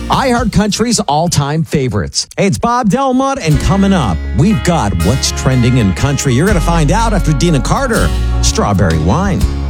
iHeart Country's all-time favorites. Hey, it's Bob Delmont, and coming up, we've got What's Trending in Country. You're going to find out after Dina Carter, Strawberry Wine.